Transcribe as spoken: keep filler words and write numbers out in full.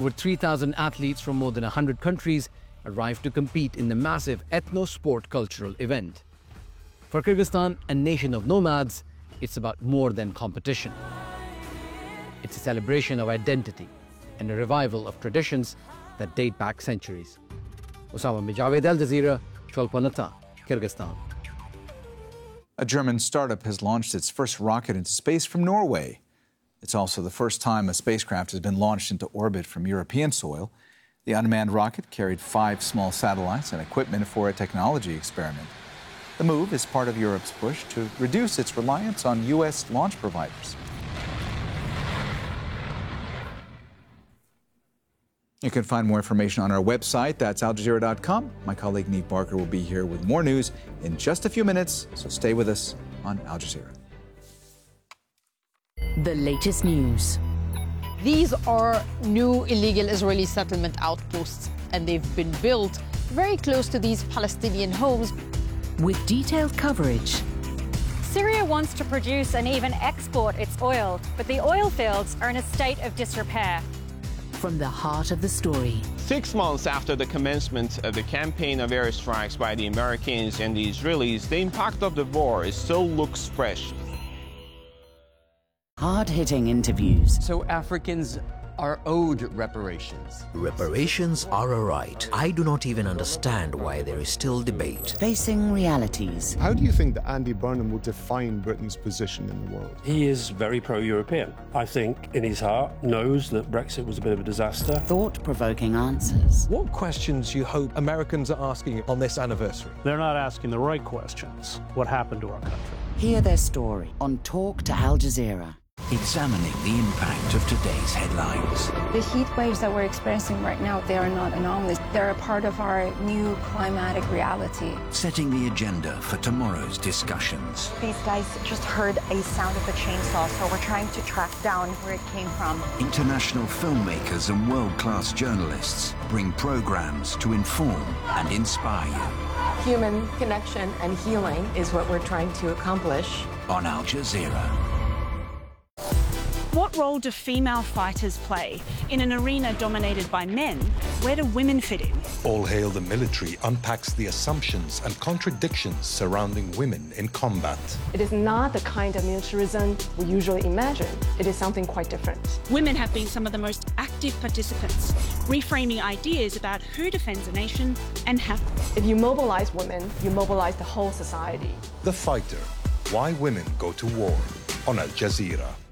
Over three thousand athletes from more than one hundred countries arrived to compete in the massive ethno-sport cultural event. For Kyrgyzstan, a nation of nomads, it's about more than competition. It's a celebration of identity and a revival of traditions that date back centuries. Osama Mijaved, Al Jazeera, Cholpon-Ata, Kyrgyzstan. A German startup has launched its first rocket into space from Norway. It's also the first time a spacecraft has been launched into orbit from European soil. The unmanned rocket carried five small satellites and equipment for a technology experiment. The move is part of Europe's push to reduce its reliance on U S launch providers. You can find more information on our website. That's al jazeera dot com. My colleague Neve Barker will be here with more news in just a few minutes, so stay with us on Al Jazeera. The latest news. These are new illegal Israeli settlement outposts, and they've been built very close to these Palestinian homes. With detailed coverage. Syria wants to produce and even export its oil, but the oil fields are in a state of disrepair. From the heart of the story. Six months after the commencement of the campaign of airstrikes by the Americans and the Israelis, the impact of the war still looks fresh. Hard-hitting interviews. So Africans are owed reparations. Reparations are a right. I do not even understand why there is still debate. Facing realities. How do you think that Andy Burnham will define Britain's position in the world? He is very pro-European. I think in his heart knows that Brexit was a bit of a disaster. Thought-provoking answers. What questions do you hope Americans are asking on this anniversary? They're not asking the right questions. What happened to our country? Hear their story on Talk to Al Jazeera. Examining the impact of today's headlines. The heat waves that we're experiencing right now, they are not anomalies. They're a part of our new climatic reality. Setting the agenda for tomorrow's discussions. These guys just heard a sound of a chainsaw, so we're trying to track down where it came from. International filmmakers and world-class journalists bring programs to inform and inspire you. Human connection and healing is what we're trying to accomplish. On Al Jazeera. What role do female fighters play in an arena dominated by men? Where do women fit in? All Hail the Military unpacks the assumptions and contradictions surrounding women in combat. It is not the kind of militarism we usually imagine. It is something quite different. Women have been some of the most active participants, reframing ideas about who defends a nation and how. If you mobilize women, you mobilize the whole society. The Fighter, Why Women Go to War, on Al Jazeera.